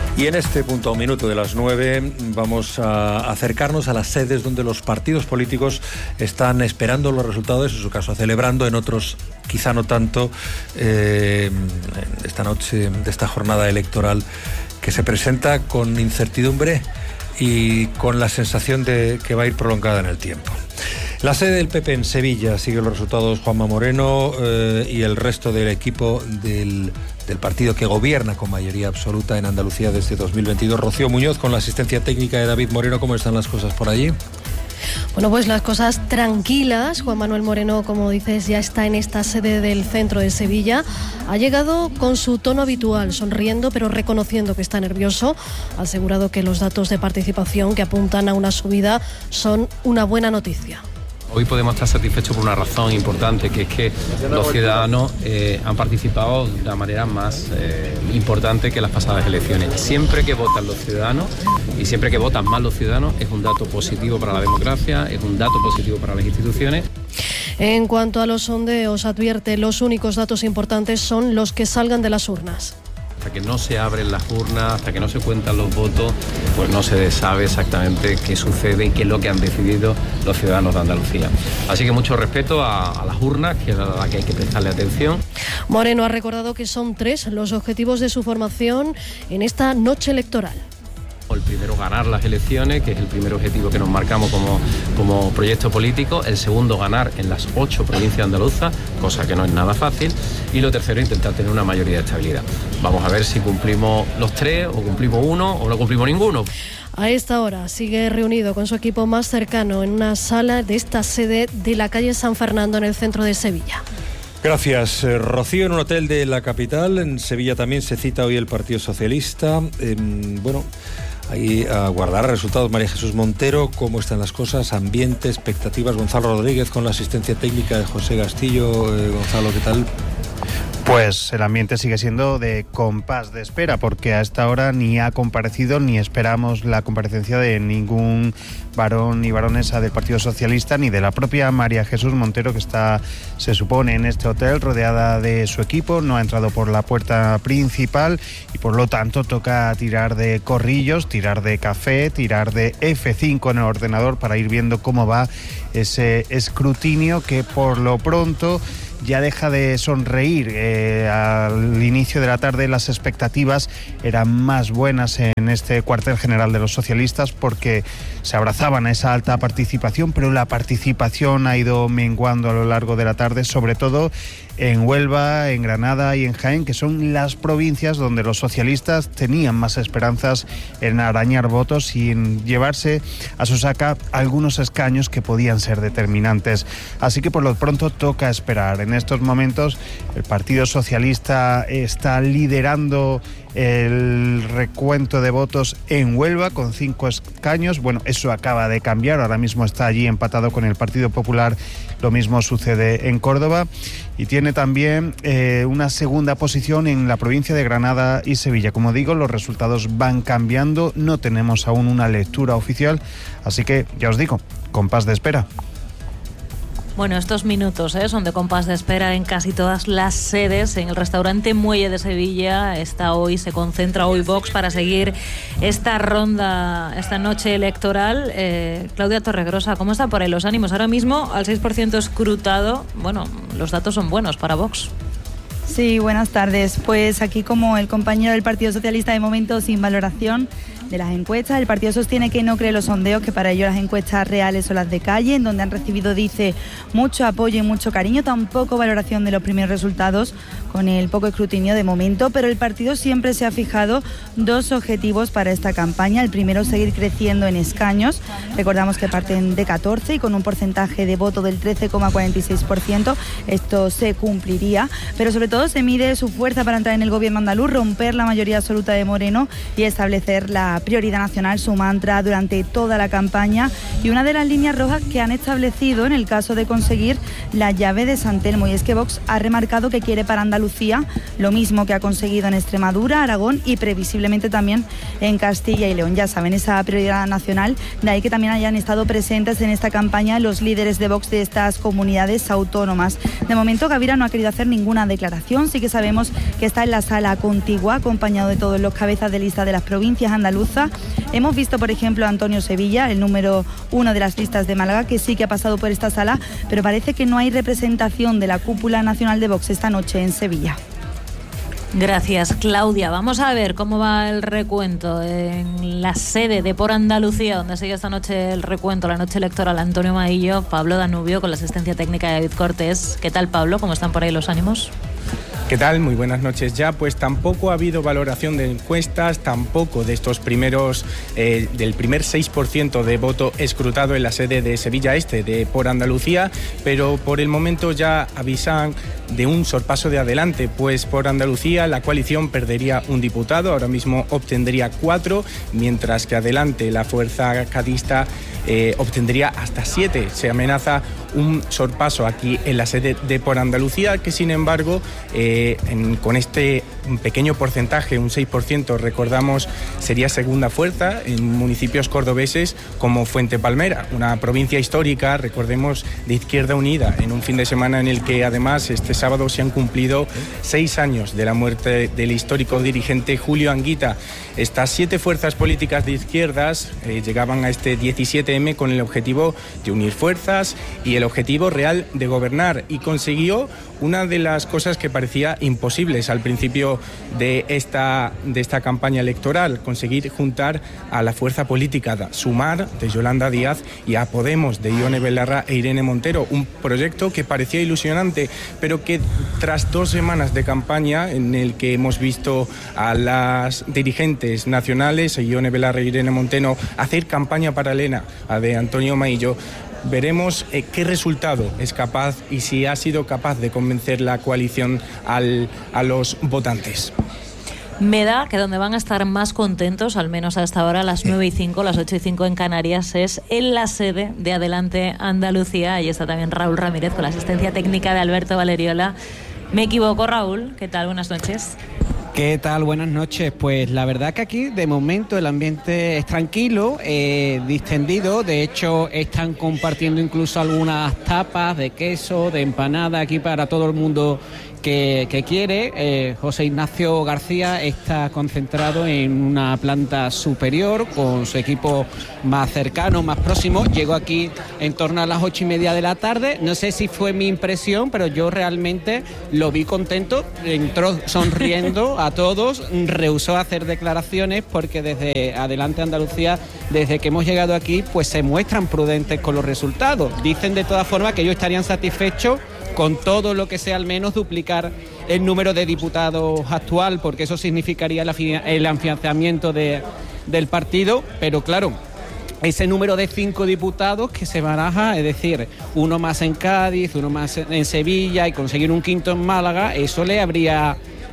Y en este punto, a un minuto de las 9, vamos a acercarnos a las sedes donde los partidos políticos están esperando los resultados, en su caso celebrando, en otros quizá no tanto, esta noche de esta jornada electoral que se presenta con incertidumbre y con la sensación de que va a ir prolongada en el tiempo. La sede del PP en Sevilla sigue los resultados Juanma Moreno y el resto del equipo del partido que gobierna con mayoría absoluta en Andalucía desde 2022. Rocío Muñoz, con la asistencia técnica de David Moreno, ¿cómo están las cosas por allí? Bueno, pues las cosas tranquilas. Juan Manuel Moreno, como dices, ya está en esta sede del centro de Sevilla. Ha llegado con su tono habitual, sonriendo pero reconociendo que está nervioso. Ha asegurado que los datos de participación que apuntan a una subida son una buena noticia. Hoy podemos estar satisfechos por una razón importante, que es que los ciudadanos han participado de la manera más importante que las pasadas elecciones. Siempre que votan los ciudadanos y siempre que votan más los ciudadanos es un dato positivo para la democracia, es un dato positivo para las instituciones. En cuanto a los sondeos, advierte, los únicos datos importantes son los que salgan de las urnas. Hasta que no se abren las urnas, hasta que no se cuentan los votos, pues no se sabe exactamente qué sucede y qué es lo que han decidido los ciudadanos de Andalucía. Así que mucho respeto a las urnas, que es a la que hay que prestarle atención. Moreno ha recordado que son 3 los objetivos de su formación en esta noche electoral. El primero, ganar las elecciones, que es el primer objetivo que nos marcamos como proyecto político. El segundo, ganar en las 8 provincias andaluzas, cosa que no es nada fácil. Y lo tercero, intentar tener una mayoría de estabilidad. Vamos a ver si cumplimos los 3, o cumplimos 1, o no cumplimos ninguno. A esta hora sigue reunido con su equipo más cercano en una sala de esta sede de la calle San Fernando, en el centro de Sevilla. Gracias, Rocío. En un hotel de la capital, en Sevilla, también se cita hoy el Partido Socialista. Ahí aguardará resultados María Jesús Montero. ¿Cómo están las cosas? Ambiente, expectativas. Gonzalo Rodríguez, con la asistencia técnica de José Castillo. Gonzalo, ¿qué tal? Pues el ambiente sigue siendo de compás de espera, porque a esta hora ni ha comparecido ni esperamos la comparecencia de ningún varón ni baronesa del Partido Socialista, ni de la propia María Jesús Montero, que está, se supone, en este hotel rodeada de su equipo. No ha entrado por la puerta principal y por lo tanto toca tirar de corrillos, tirar de café, tirar de F5 en el ordenador para ir viendo cómo va ese escrutinio, que por lo pronto ya deja de sonreír. Al inicio de la tarde las expectativas eran más buenas en este cuartel general de los socialistas, porque se abrazaban a esa alta participación, pero la participación ha ido menguando a lo largo de la tarde, sobre todo en Huelva, en Granada y en Jaén, que son las provincias donde los socialistas tenían más esperanzas en arañar votos y en llevarse a su saca algunos escaños que podían ser determinantes. Así que por lo pronto toca esperar. En estos momentos el Partido Socialista está liderando el recuento de votos en Huelva con 5 escaños. Bueno, eso acaba de cambiar, ahora mismo está allí empatado con el Partido Popular. Lo mismo sucede en Córdoba, y tiene también una segunda posición en la provincia de Granada y Sevilla. Como digo, los resultados van cambiando, no tenemos aún una lectura oficial, así que ya os digo, compás de espera. Bueno, estos minutos son de compás de espera en casi todas las sedes. En el restaurante Muelle de Sevilla se concentra hoy Vox para seguir esta ronda, esta noche electoral. Claudia Torregrosa, ¿cómo está por ahí los ánimos? Ahora mismo, al 6% escrutado, bueno, los datos son buenos para Vox. Sí, buenas tardes. Pues aquí, como el compañero del Partido Socialista, de momento sin valoración de las encuestas. El partido sostiene que no cree los sondeos, que para ello las encuestas reales son las de calle, en donde han recibido, dice, mucho apoyo y mucho cariño. Tampoco valoración de los primeros resultados, con el poco escrutinio de momento, pero el partido siempre se ha fijado 2 objetivos para esta campaña. El primero, seguir creciendo en escaños. Recordamos que parten de 14 y con un porcentaje de voto del 13,46%. Esto se cumpliría, pero sobre todo se mide su fuerza para entrar en el gobierno andaluz, romper la mayoría absoluta de Moreno y establecer la la prioridad nacional, su mantra durante toda la campaña y una de las líneas rojas que han establecido en el caso de conseguir la llave de San Telmo. Y es que Vox ha remarcado que quiere para Andalucía lo mismo que ha conseguido en Extremadura, Aragón y previsiblemente también en Castilla y León. Ya saben, esa prioridad nacional, de ahí que también hayan estado presentes en esta campaña los líderes de Vox de estas comunidades autónomas. De momento Gavira no ha querido hacer ninguna declaración, sí que sabemos que está en la sala contigua, acompañado de todos los cabezas de lista de las provincias andaluzas. Hemos visto, por ejemplo, a Antonio Sevilla, el número 1 de las listas de Málaga, que sí que ha pasado por esta sala, pero parece que no hay representación de la cúpula nacional de Vox esta noche en Sevilla. Gracias, Claudia. Vamos a ver cómo va el recuento en la sede de Por Andalucía, donde sigue esta noche el recuento, la noche electoral. Antonio Maillo, Pablo Danubio, con la asistencia técnica de David Cortés. ¿Qué tal, Pablo? ¿Cómo están por ahí los ánimos? ¿Qué tal? Muy buenas noches ya. Pues tampoco ha habido valoración de encuestas, tampoco de estos primeros, del primer 6% de voto escrutado en la sede de Sevilla Este de Por Andalucía, pero por el momento ya avisan de un sorpaso de adelante, pues Por Andalucía la coalición perdería un diputado, ahora mismo obtendría 4, mientras que Adelante, la fuerza cadista, obtendría hasta 7. Se amenaza un sorpaso aquí en la sede de Por Andalucía, que sin embargo con este pequeño porcentaje, un 6%, recordamos, sería segunda fuerza en municipios cordobeses como Fuente Palmera, una provincia histórica, recordemos, de Izquierda Unida, en un fin de semana en el que además este sábado se han cumplido 6 años de la muerte del histórico dirigente Julio Anguita. Estas 7 fuerzas políticas de izquierdas llegaban a este 17M con el objetivo de unir fuerzas y el objetivo real de gobernar, y consiguió una de las cosas que parecía imposibles al principio de esta campaña electoral: conseguir juntar a la fuerza política Sumar de Yolanda Díaz y a Podemos de Ione Belarra e Irene Montero, un proyecto que parecía ilusionante, pero que tras 2 semanas de campaña en el que hemos visto a las dirigentes nacionales, Ione Belarra e Irene Montero, hacer campaña paralela a de Antonio Maillo, veremos qué resultado es capaz y si ha sido capaz de convencer la coalición a los votantes. Me da que donde van a estar más contentos, al menos hasta ahora, a las 9:05, las 8:05 en Canarias, es en la sede de Adelante Andalucía. Ahí está también Raúl Ramírez con la asistencia técnica de Alberto Valeriola. ¿Me equivoco, Raúl? ¿Qué tal? Buenas noches. ¿Qué tal? Buenas noches. Pues la verdad que aquí de momento el ambiente es tranquilo, distendido. De hecho están compartiendo incluso algunas tapas de queso, de empanada aquí para todo el mundo que quiere. José Ignacio García está concentrado en una planta superior con su equipo más cercano, más próximo. Llegó aquí en torno a las 8:30 de la tarde. No sé si fue mi impresión, pero yo realmente lo vi contento. Entró sonriendo a todos, rehusó hacer declaraciones porque desde Adelante Andalucía, desde que hemos llegado aquí, pues se muestran prudentes con los resultados. Dicen de todas formas que ellos estarían satisfechos con todo lo que sea al menos duplicar el número de diputados actual, porque eso significaría el afianzamiento del partido, pero claro, ese número de 5 diputados que se baraja, es decir, uno más en Cádiz, uno más en Sevilla y conseguir un quinto en Málaga, eso le abría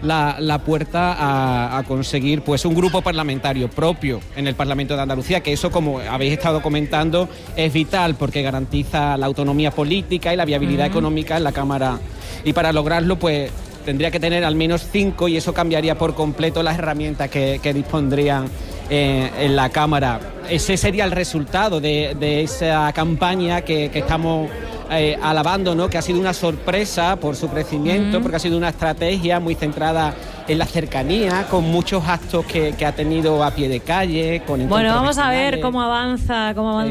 la puerta a conseguir pues un grupo parlamentario propio en el Parlamento de Andalucía, que eso, como habéis estado comentando, es vital porque garantiza la autonomía política y la viabilidad económica en la Cámara, y para lograrlo pues tendría que tener al menos 5 y eso cambiaría por completo las herramientas que dispondrían en la Cámara. Ese sería el resultado de esa campaña que estamos alabando, ¿no? Que ha sido una sorpresa por su crecimiento, porque ha sido una estrategia muy centrada en la cercanía, con muchos actos que ha tenido a pie de calle, con bueno, vamos a ver cómo avanza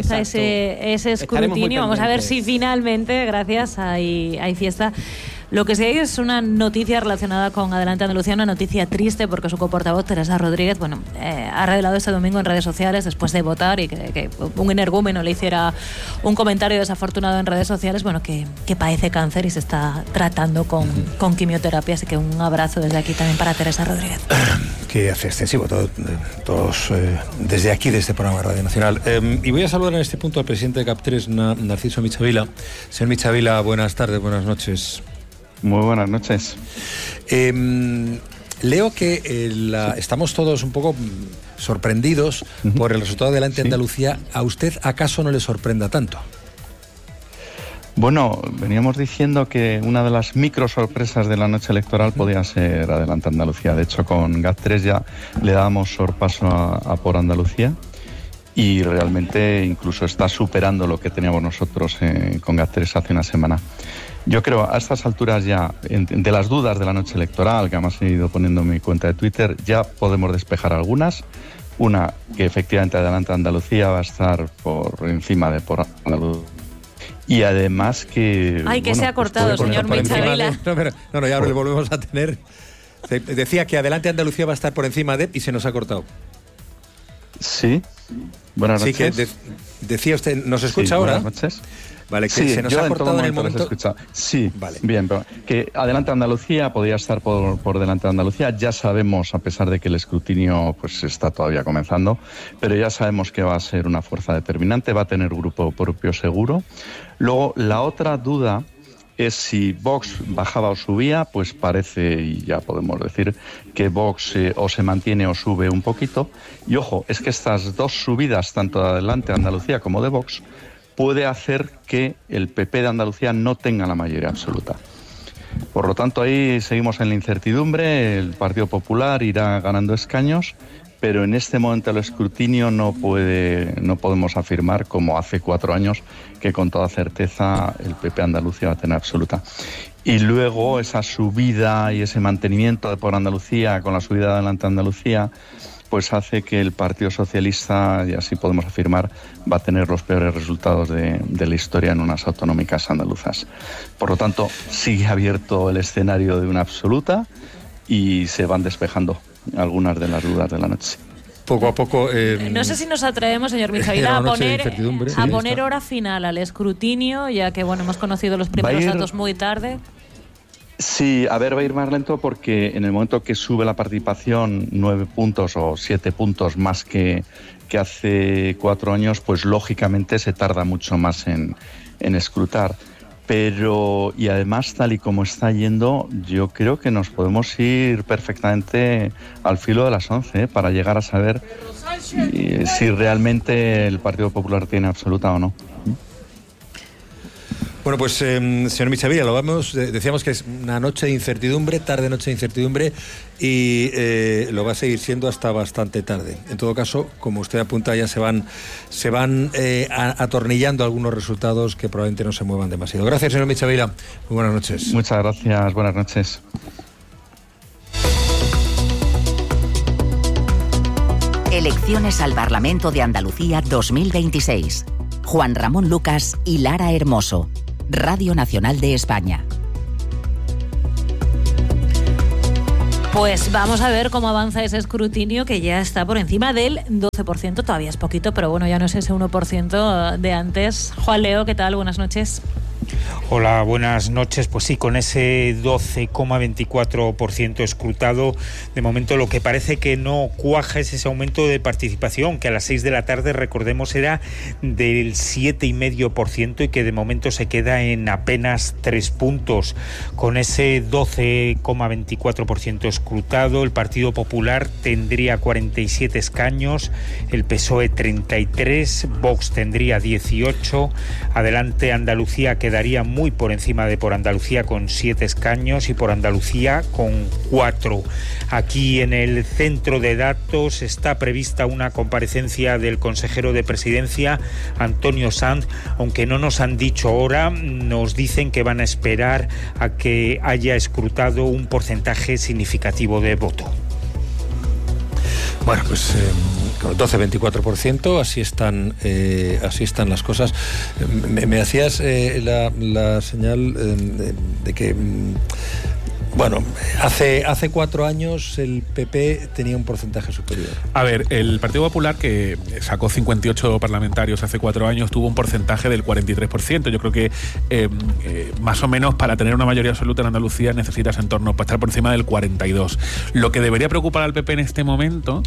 ese escrutinio. Vamos a ver si finalmente, gracias, hay fiesta. Lo que sí hay es una noticia relacionada con Adelante Andalucía, una noticia triste, porque su coportavoz, Teresa Rodríguez, ha revelado este domingo en redes sociales, después de votar y que un energúmeno le hiciera un comentario desafortunado en redes sociales, que padece cáncer y se está tratando con quimioterapia. Así que un abrazo desde aquí también para Teresa Rodríguez. Que hace extensivo todos desde aquí, de este programa Radio Nacional. Y voy a saludar en este punto al presidente de CAP3, Narciso Michavila. Señor Michavila, buenas tardes, buenas noches. Muy buenas noches. Leo que estamos todos un poco sorprendidos por el resultado de Adelante Andalucía. ¿A usted acaso no le sorprenda tanto? Bueno, veníamos diciendo que una de las micro sorpresas de la noche electoral podía ser Adelante Andalucía. De hecho, con GAT3 ya le dábamos sorpaso a Por Andalucía y realmente incluso está superando lo que teníamos nosotros con GAT3 hace una semana. Yo creo, a estas alturas ya, de las dudas de la noche electoral, que además he ido poniendo en mi cuenta de Twitter, ya podemos despejar algunas. Una, que efectivamente Adelante Andalucía va a estar por encima de Por Andalucía. Y además que... Ay, que se ha cortado, señor Michavila. No, ya ahora le volvemos a tener. Decía que Adelante Andalucía va a estar por encima de... y se nos ha cortado. Sí. Buenas noches. Sí, que decía usted... ¿Nos escucha ahora? Buenas noches. Vale, que se nos ha cortado en el momento... Sí, vale. Bien, pero que Adelante Andalucía podría estar por delante de Andalucía. Ya sabemos, a pesar de que el escrutinio pues está todavía comenzando, pero ya sabemos que va a ser una fuerza determinante, va a tener grupo propio seguro. Luego, la otra duda es si Vox bajaba o subía, pues parece, y ya podemos decir, que Vox o se mantiene o sube un poquito. Y ojo, es que estas dos subidas, tanto de Adelante Andalucía como de Vox, puede hacer que el PP de Andalucía no tenga la mayoría absoluta. Por lo tanto, ahí seguimos en la incertidumbre. El Partido Popular irá ganando escaños, pero en este momento del escrutinio no podemos afirmar, como hace 4 años, que con toda certeza el PP de Andalucía va a tener absoluta. Y luego esa subida y ese mantenimiento de Por Andalucía con la subida de Adelante Andalucía, pues hace que el Partido Socialista, y así podemos afirmar, va a tener los peores resultados de la historia en unas autonómicas andaluzas. Por lo tanto, sigue abierto el escenario de una absoluta y se van despejando algunas de las dudas de la noche. Poco a poco... no sé si nos atrevemos, señor Michavila, a poner hora final al escrutinio, ya que bueno, hemos conocido los primeros datos muy tarde. Sí, va a ir más lento porque en el momento que sube la participación 9 puntos o 7 puntos más que hace 4 años, pues lógicamente se tarda mucho más en escrutar. Pero, y además, tal y como está yendo, yo creo que nos podemos ir perfectamente al filo de las 11 para llegar a saber si realmente el Partido Popular tiene absoluta o no. Bueno, pues señor Michavila, lo vamos, decíamos que es una noche de incertidumbre, tarde noche de incertidumbre, y lo va a seguir siendo hasta bastante tarde. En todo caso, como usted apunta, ya se van atornillando algunos resultados que probablemente no se muevan demasiado. Gracias, señor Michavila. Muy buenas noches. Muchas gracias, buenas noches. Elecciones al Parlamento de Andalucía 2026. Juan Ramón Lucas y Lara Hermoso. Radio Nacional de España. Pues vamos a ver cómo avanza ese escrutinio, que ya está por encima del 12%, todavía es poquito, pero bueno, ya no es ese 1% de antes. Juan Leo, ¿qué tal? Buenas noches. Hola, buenas noches. Pues sí, con ese 12,24% escrutado, de momento lo que parece que no cuaja es ese aumento de participación, que a las 6 de la tarde, recordemos, era del 7,5% y que de momento se queda en apenas 3 puntos. Con ese 12,24% escrutado, el Partido Popular tendría 47 escaños, el PSOE 33, Vox tendría 18, Adelante Andalucía quedaría muy por encima de Por Andalucía con 7 escaños y Por Andalucía con 4. Aquí en el centro de datos está prevista una comparecencia del consejero de Presidencia, Antonio Sanz, aunque no nos han dicho hora, nos dicen que van a esperar a que haya escrutado un porcentaje significativo de voto. Bueno, pues con el 12-24%, así están las cosas. Me hacías la señal de que, bueno, hace 4 años el PP tenía un porcentaje superior. A ver, el Partido Popular, que sacó 58 parlamentarios hace 4 años, tuvo un porcentaje del 43%. Yo creo que más o menos para tener una mayoría absoluta en Andalucía necesitas en torno para estar por encima del 42%. Lo que debería preocupar al PP en este momento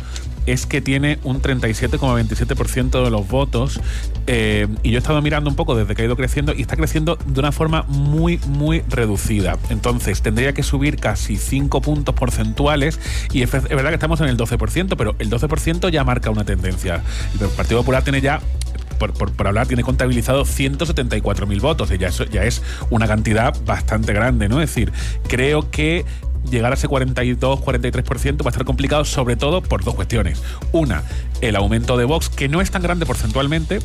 es que tiene un 37,27% de los votos, y yo he estado mirando un poco desde que ha ido creciendo y está creciendo de una forma muy, muy reducida. Entonces tendría que subir casi 5 puntos porcentuales, y es verdad que estamos en el 12%, pero el 12% ya marca una tendencia. El Partido Popular tiene ya, por hablar, tiene contabilizado 174.000 votos, y ya es una cantidad bastante grande, ¿no? Es decir, creo que llegar a ese 42-43% va a estar complicado, sobre todo por dos cuestiones. Una, el aumento de Vox, que no es tan grande porcentualmente,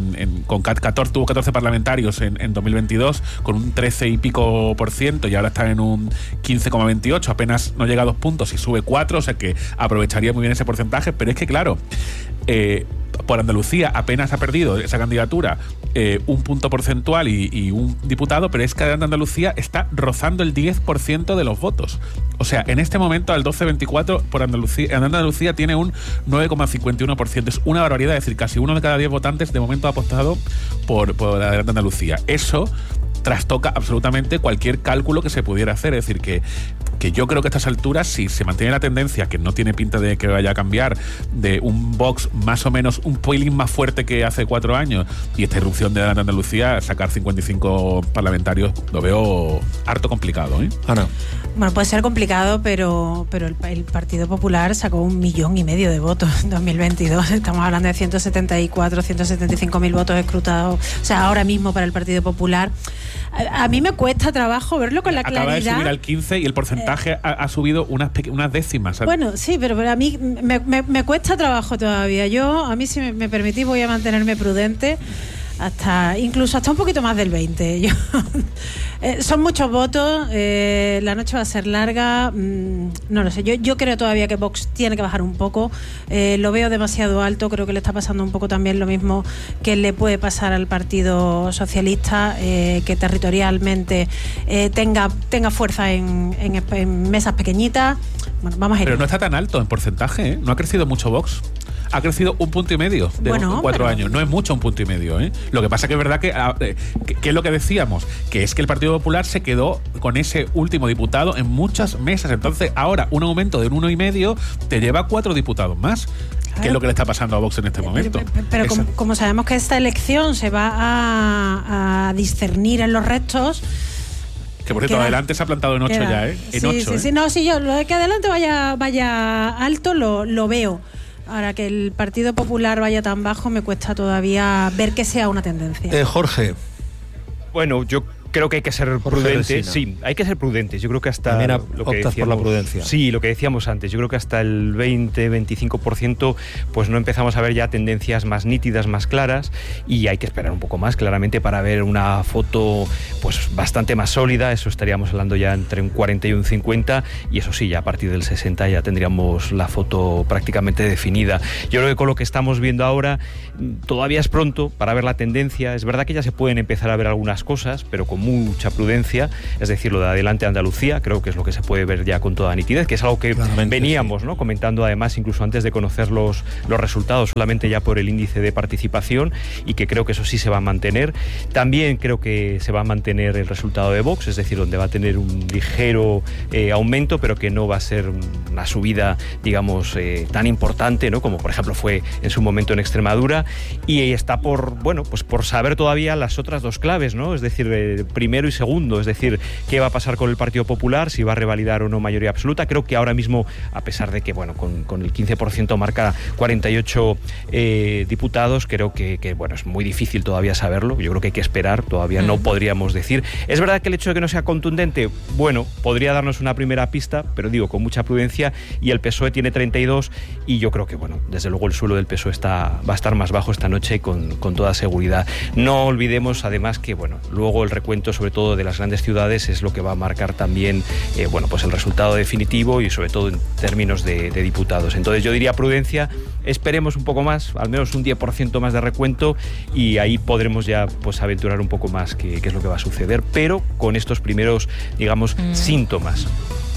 tuvo 14 parlamentarios en 2022, con un 13 y pico %, y ahora está en un 15,28, apenas no llega a 2 puntos y sube 4, o sea que aprovecharía muy bien ese porcentaje, pero es que claro, por Andalucía apenas ha perdido esa candidatura un punto porcentual y un diputado, pero es que Andalucía está rozando el 10% de los votos. O sea, en este momento, al 12-24, Andalucía tiene un 9,51%. Es una barbaridad, es decir, casi 1 de cada 10 votantes de momento ha apostado por Adelante Andalucía. Eso trastoca absolutamente cualquier cálculo que se pudiera hacer. Es decir, que yo creo que a estas alturas, si se mantiene la tendencia, que no tiene pinta de que vaya a cambiar, de un Vox más o menos un pelín más fuerte que hace 4 años, y esta irrupción de Adelante Andalucía, sacar 55 parlamentarios, lo veo harto complicado, ¿eh? Ana. Bueno, puede ser complicado, pero el Partido Popular sacó 1,5 millones de votos en 2022. Estamos hablando de 175.000 votos escrutados. O sea, ahora mismo para el Partido Popular. A mí me cuesta trabajo verlo con la claridad. Acaba de subir al 15 y el porcentaje ha subido unas décimas, ¿sabes? Bueno, sí, pero a mí me cuesta trabajo todavía. A mí, si me permitís, voy a mantenerme prudente incluso hasta un poquito más del 20. Son muchos votos, la noche va a ser larga, no lo sé, yo creo todavía que Vox tiene que bajar un poco, lo veo demasiado alto, creo que le está pasando un poco también lo mismo que le puede pasar al Partido Socialista, que territorialmente tenga fuerza en mesas pequeñitas. Bueno, vamos a ir. Pero no está tan alto en porcentaje, ¿eh? No ha crecido mucho Vox. Ha crecido 1,5 puntos de 4 años. No es mucho 1,5 puntos, ¿eh? Lo que pasa que es verdad que es lo que decíamos, que es que el Partido Popular se quedó con ese último diputado en muchas mesas. Entonces ahora un aumento de 1,5 te lleva 4 diputados más. Claro. ¿Qué es lo que le está pasando a Vox en este momento? Pero como sabemos que esta elección se va a discernir en los restos. Que por cierto, Adelante se ha plantado en 8 ya, ¿eh? En 8. Sí. No, sí, yo lo de que Adelante vaya alto lo veo. Ahora, que el Partido Popular vaya tan bajo, me cuesta todavía ver que sea una tendencia. Jorge. Bueno, yo creo que hay que ser prudentes. Sí, hay que ser prudentes. Yo creo que hasta también lo que optas por la prudencia. Sí, lo que decíamos antes. Yo creo que hasta el 20-25% pues no empezamos a ver ya tendencias más nítidas, más claras, y hay que esperar un poco más, claramente, para ver una foto pues bastante más sólida. Eso estaríamos hablando ya entre un 40 y un 50, y eso sí, ya a partir del 60 ya tendríamos la foto prácticamente definida. Yo creo que con lo que estamos viendo ahora todavía es pronto para ver la tendencia. Es verdad que ya se pueden empezar a ver algunas cosas, pero con mucha prudencia. Es decir, lo de Adelante Andalucía creo que es lo que se puede ver ya con toda nitidez, que es algo que veníamos, ¿no?, comentando además incluso antes de conocer los resultados, solamente ya por el índice de participación, y que creo que eso sí se va a mantener. También creo que se va a mantener el resultado de Vox, es decir, donde va a tener un ligero aumento, pero que no va a ser una subida, digamos, tan importante, ¿no?, como por ejemplo fue en su momento en Extremadura. Y está por saber todavía las otras dos claves, ¿no? Es decir, primero y segundo, es decir, qué va a pasar con el Partido Popular, si va a revalidar o no mayoría absoluta. Creo que ahora mismo, a pesar de que con el 15% marca 48 diputados, creo que es muy difícil todavía saberlo. Yo creo que hay que esperar, todavía no podríamos decir. Es verdad que el hecho de que no sea contundente, podría darnos una primera pista, pero digo, con mucha prudencia. Y el PSOE tiene 32, y yo creo que, desde luego el suelo del PSOE va a estar más bajo esta noche, con toda seguridad. No olvidemos además que, luego el recuento sobre todo de las grandes ciudades es lo que va a marcar también pues el resultado definitivo, y sobre todo en términos de diputados. Entonces yo diría prudencia, esperemos un poco más, al menos un 10% más de recuento, y ahí podremos ya pues aventurar un poco más qué es lo que va a suceder, pero con estos primeros, digamos, síntomas.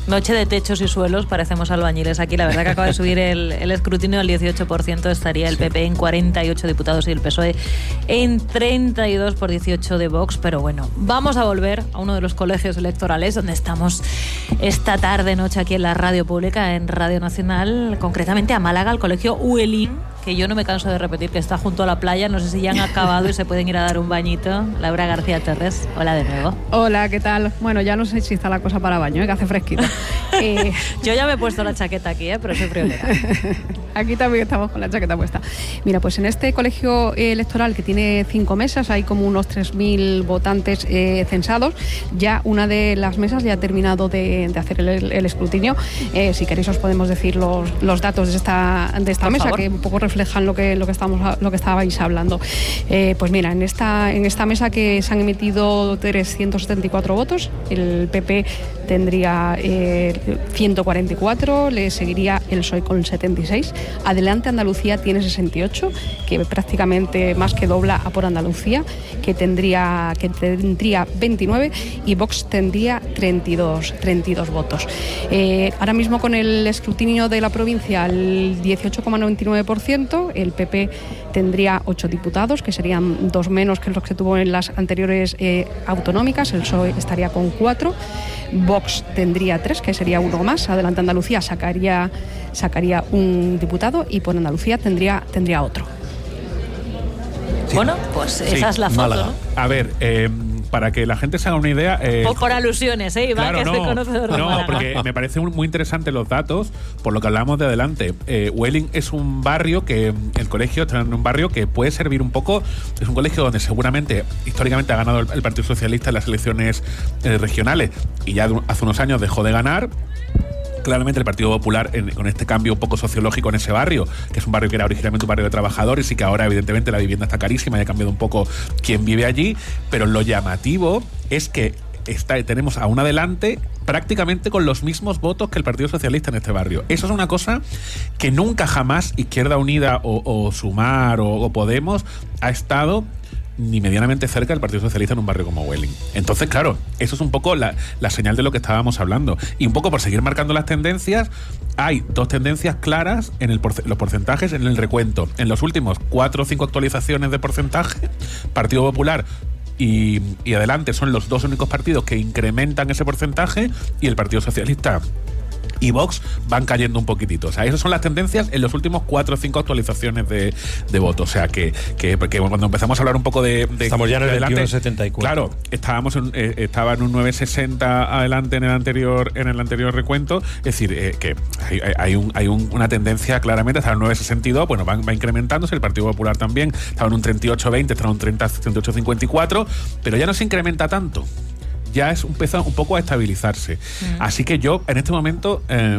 Noche de techos y suelos, parecemos albañiles aquí. La verdad que acaba de subir el escrutinio al 18%, estaría el PP en 48 diputados y el PSOE en 32 por 18 de Vox. Pero bueno, vamos a volver a uno de los colegios electorales donde estamos esta tarde-noche aquí en la radio pública, en Radio Nacional, concretamente a Málaga, al colegio Huelín, que yo no me canso de repetir que está junto a la playa. No sé si ya han acabado y se pueden ir a dar un bañito. Laura García Torres, hola de nuevo. Hola, ¿qué tal? Bueno, ya no sé si está la cosa para baño, que hace fresquito. Yo ya me he puesto la chaqueta aquí, pero soy friolera. Aquí también estamos con la chaqueta puesta. Mira, pues en este colegio electoral que tiene 5 mesas, hay como unos 3.000 votantes censados. Ya una de las mesas ya ha terminado de hacer el escrutinio. Si queréis os podemos decir los datos de esta mesa, que un poco reflejan lo que estabais hablando. Pues mira, en esta mesa que se han emitido 374 votos, el PP tendría 144, le seguiría el PSOE con 76. Adelante Andalucía tiene 68, que prácticamente más que dobla a Por Andalucía, que tendría 29, y Vox tendría 32 votos. Ahora mismo con el escrutinio de la provincia, el 18,99%, el PP tendría 8 diputados, que serían 2 menos que los que tuvo en las anteriores autonómicas. El PSOE estaría con 4. Vox tendría 3, que sería 1 más. Adelante Andalucía sacaría un diputado y Por Andalucía tendría otro. Sí. Bueno, pues esa es la foto, Málaga. ¿no? A ver, para que la gente se haga una idea... por alusiones, Iván, claro, que es el conocedor de Málaga. No, porque me parece muy interesante los datos, por lo que hablábamos de adelante. Huelín es un barrio que, el colegio está en un barrio que puede servir un poco, es un colegio donde seguramente, históricamente ha ganado el Partido Socialista en las elecciones regionales, y ya hace unos años dejó de ganar. Claramente el Partido Popular, con este cambio un poco sociológico en ese barrio, que es un barrio que era originalmente un barrio de trabajadores y que ahora evidentemente la vivienda está carísima y ha cambiado un poco quién vive allí, pero lo llamativo es que tenemos a un Adelante prácticamente con los mismos votos que el Partido Socialista en este barrio. Eso es una cosa que nunca jamás Izquierda Unida o Sumar o Podemos ha estado ni medianamente cerca del Partido Socialista en un barrio como Huelín. Entonces, claro, eso es un poco la señal de lo que estábamos hablando. Y un poco por seguir marcando las tendencias, hay 2 tendencias claras en los porcentajes en el recuento. En los últimos 4 o 5 actualizaciones de porcentaje, Partido Popular y Adelante son los 2 únicos partidos que incrementan ese porcentaje, y el Partido Socialista y Vox van cayendo un poquitito. O sea, esas son las tendencias en los últimos 4 o 5 actualizaciones de voto. O sea, que cuando empezamos a hablar un poco de estamos ya en el 21,74. Claro, estaba en un 9,60 Adelante en el anterior recuento. Es decir, que hay una tendencia claramente hasta el 9,62. Bueno, va incrementándose. El Partido Popular también estaba en un 38,20, está en un 38,54, pero ya no se incrementa tanto. Ya empieza un poco a estabilizarse. Así que yo, en este momento,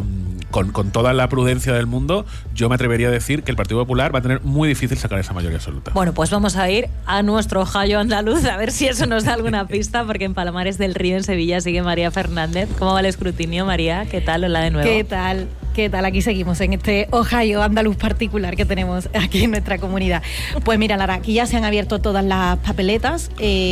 con toda la prudencia del mundo, yo me atrevería a decir que el Partido Popular va a tener muy difícil sacar esa mayoría absoluta. Bueno, pues vamos a ir a nuestro Ohio andaluz, a ver si eso nos da alguna pista, porque en Palomares del Río, en Sevilla, sigue María Fernández. ¿Cómo va el escrutinio, María? ¿Qué tal? Hola de nuevo. ¿Qué tal? Aquí seguimos en este Ohio andaluz particular que tenemos aquí en nuestra comunidad. Pues mira, Lara, aquí ya se han abierto todas las papeletas,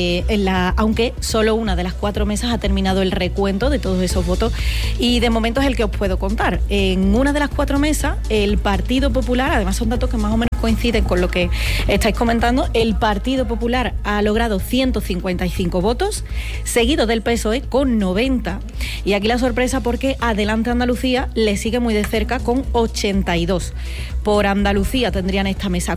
aunque solo una de las 4 mesas ha terminado el recuento de todos esos votos, y de momento es el que os puedo contar. En una de las 4 mesas, el Partido Popular, además son datos que más o menos coinciden con lo que estáis comentando, el Partido Popular ha logrado 155 votos, seguido del PSOE con 90. Y aquí la sorpresa, porque Adelante Andalucía le sigue muy de cerca con 82. Por Andalucía tendrían esta mesa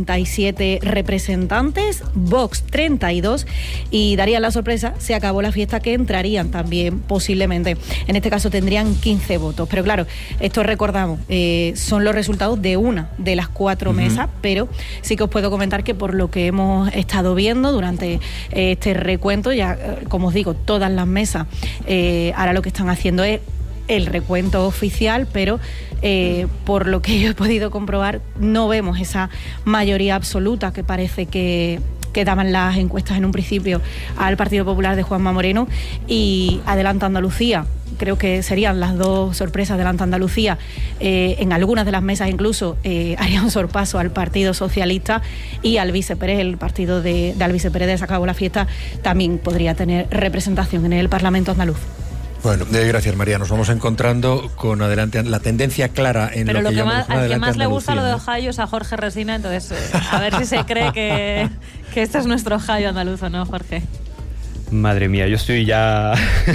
47 representantes, Vox 32, y daría la sorpresa, se acabó la fiesta, que entrarían también posiblemente. En este caso tendrían 15 votos. Pero claro, esto recordamos, son los resultados de una de las 4 mesas, pero sí que os puedo comentar que por lo que hemos estado viendo durante este recuento, ya como os digo, todas las mesas ahora lo que están haciendo es el recuento oficial, pero por lo que yo he podido comprobar, no vemos esa mayoría absoluta que parece que daban las encuestas en un principio al Partido Popular de Juanma Moreno. Y Adelante Andalucía, creo que serían las 2 sorpresas. Adelante Andalucía, en algunas de las mesas incluso haría un sorpaso al Partido Socialista, y Alvise Pérez, el partido de Alvise Pérez de Se Acabó la Fiesta, también podría tener representación en el Parlamento andaluz. Bueno, gracias, María. Nos vamos encontrando con adelante la tendencia clara en pero lo que más, al que más le gusta lo de Andalucía, Ohio es a Jorge Resina, entonces a ver si se cree que este es nuestro Ohio andaluz, ¿no, Jorge? Madre mía, yo estoy ya...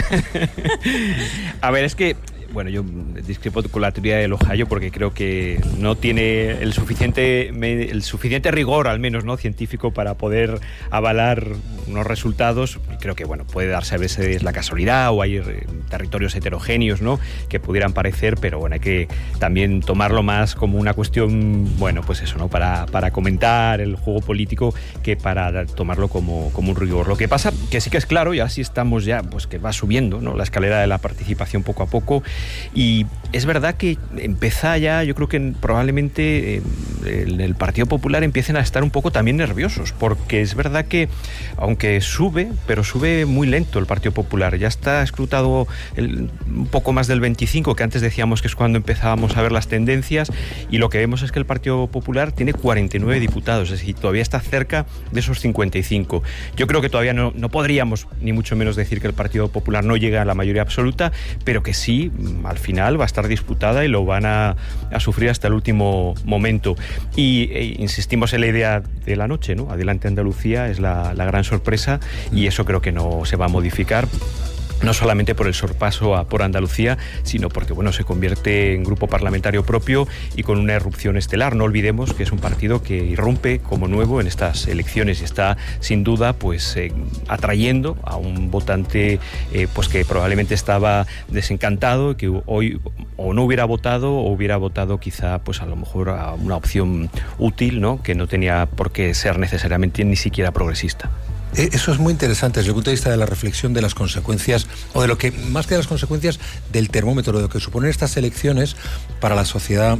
A ver, es que... Bueno, yo discrepo con la teoría del Ohio porque creo que no tiene el suficiente rigor, al menos, ¿no?, científico para poder avalar unos resultados. Creo que, bueno, puede darse a veces la casualidad o hay territorios heterogéneos, ¿no?, que pudieran parecer, pero bueno, hay que también tomarlo más como una cuestión, bueno, pues eso, ¿no?, para comentar el juego político que para tomarlo como un rigor. Lo que pasa que sí que es claro, ya sí estamos ya, pues que va subiendo, ¿no?, la escalera de la participación poco a poco. Y es verdad que empieza ya, yo creo que probablemente en el Partido Popular empiecen a estar un poco también nerviosos, porque es verdad que aunque sube, pero sube muy lento el Partido Popular. Ya está escrutado un poco más del 25, que antes decíamos que es cuando empezábamos a ver las tendencias, y lo que vemos es que el Partido Popular tiene 49 diputados, es decir, todavía está cerca de esos 55. Yo creo que todavía no podríamos ni mucho menos decir que el Partido Popular no llega a la mayoría absoluta, pero que sí, al final va a estar disputada y lo van a sufrir hasta el último momento. Y insistimos en la idea de la noche, ¿no? Adelante Andalucía es la gran sorpresa, y eso creo que no se va a modificar. No solamente por el sorpaso por Andalucía, sino porque, bueno, se convierte en grupo parlamentario propio y con una irrupción estelar. No olvidemos que es un partido que irrumpe como nuevo en estas elecciones y está, sin duda, pues atrayendo a un votante pues que probablemente estaba desencantado y que hoy o no hubiera votado o hubiera votado quizá, pues a lo mejor a una opción útil, ¿no?, que no tenía por qué ser necesariamente ni siquiera progresista. Eso es muy interesante desde el punto de vista de la reflexión de las consecuencias, o de lo que, más que de las consecuencias, del termómetro, de lo que suponen estas elecciones para la sociedad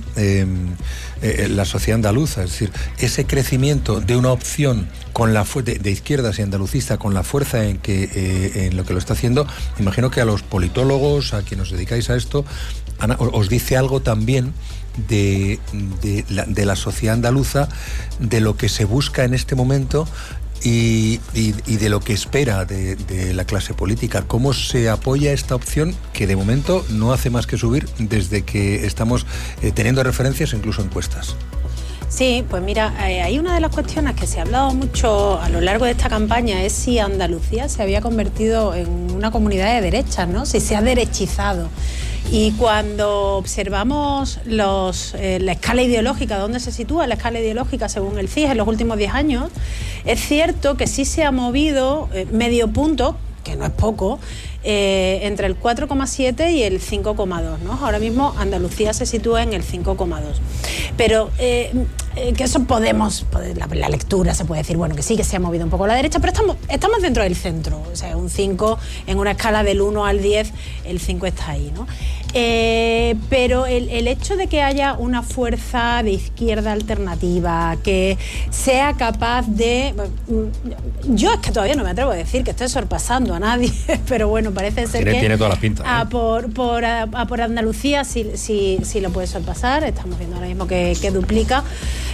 andaluza. Es decir, ese crecimiento de una opción con la de izquierdas y andalucista, con la fuerza en lo que lo está haciendo, imagino que a los politólogos, a quienes os dedicáis a esto, Ana, os dice algo también de la sociedad andaluza, de lo que se busca en este momento y de lo que espera de la clase política. ¿Cómo se apoya esta opción que de momento no hace más que subir desde que estamos teniendo referencias, incluso encuestas? Sí, pues mira, hay una de las cuestiones que se ha hablado mucho a lo largo de esta campaña, es si Andalucía se había convertido en una comunidad de derechas, ¿no? Si se ha derechizado. Y cuando observamos la escala ideológica, dónde se sitúa la escala ideológica según el CIS en los últimos 10 años, es cierto que sí se ha movido medio punto, que no es poco, entre el 4,7 y el 5,2, ¿no? Ahora mismo Andalucía se sitúa en el 5,2. Pero que eso la lectura se puede decir, bueno, que sí que se ha movido un poco a la derecha, pero estamos dentro del centro. O sea, un 5 en una escala del 1 al 10, el 5 está ahí, ¿no? Pero el hecho de que haya una fuerza de izquierda alternativa que sea capaz de... Yo es que todavía no me atrevo a decir que esté sorpasando a nadie, pero bueno, parece ser que tiene toda la pinta, por Andalucía sí lo puede sorpasar. Estamos viendo ahora mismo que duplica,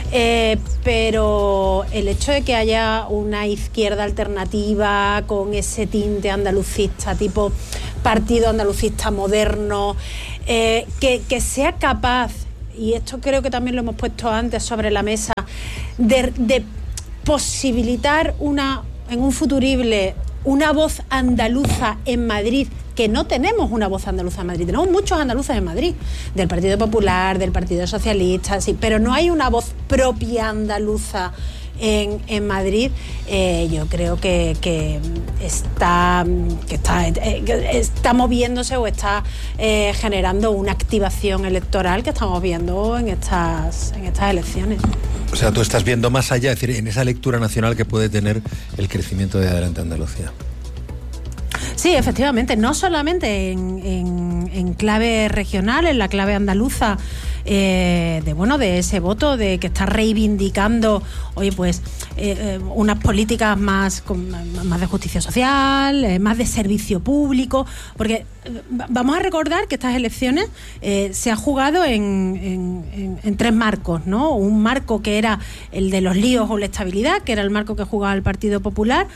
pero el hecho de que haya una izquierda alternativa con ese tinte andalucista, tipo partido andalucista moderno, que sea capaz, y esto creo que también lo hemos puesto antes sobre la mesa, de posibilitar en un futurible una voz andaluza en Madrid, que no tenemos una voz andaluza en Madrid, tenemos muchos andaluces en Madrid, del Partido Popular, del Partido Socialista, sí, pero no hay una voz propia andaluza en Madrid. Yo creo que está moviéndose o está generando una activación electoral que estamos viendo en estas elecciones. O sea, tú estás viendo más allá, es decir, en esa lectura nacional que puede tener el crecimiento de Adelante Andalucía. Sí, efectivamente, no solamente en clave regional, en la clave andaluza, de ese voto de que está reivindicando, oye, pues unas políticas más de justicia social, más de servicio público, porque vamos a recordar que estas elecciones se ha jugado en tres marcos, ¿no? Un marco que era el de los líos o la estabilidad, que era el marco que jugaba el Partido Popular.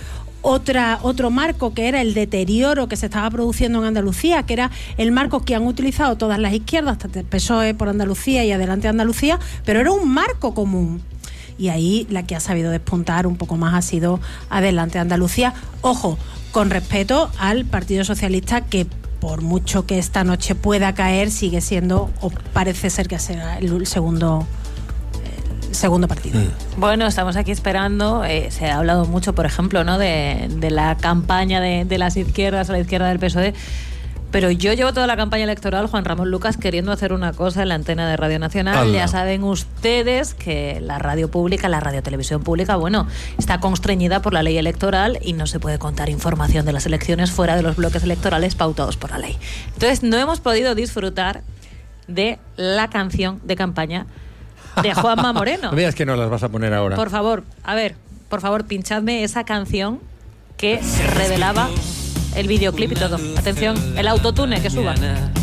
otro marco, que era el deterioro que se estaba produciendo en Andalucía, que era el marco que han utilizado todas las izquierdas, PSOE por Andalucía y Adelante Andalucía, pero era un marco común. Y ahí la que ha sabido despuntar un poco más ha sido Adelante Andalucía. Ojo, con respeto al Partido Socialista, que por mucho que esta noche pueda caer, sigue siendo, o parece ser que será el segundo partido. Bueno, estamos aquí esperando. Se ha hablado mucho, por ejemplo, ¿no?, de la campaña de las izquierdas, a la izquierda del PSOE. Pero yo llevo toda la campaña electoral, Juan Ramón Lucas, queriendo hacer una cosa en la antena de Radio Nacional. ¡Hala! Ya saben ustedes que la radio pública, la radiotelevisión pública, bueno, está constreñida por la ley electoral y no se puede contar información de las elecciones fuera de los bloques electorales pautados por la ley. Entonces no hemos podido disfrutar de la canción de campaña de Juanma Moreno. No veas que no las vas a poner ahora. Por favor, pinchadme esa canción que revelaba el videoclip y todo. Atención, el autotune que suba.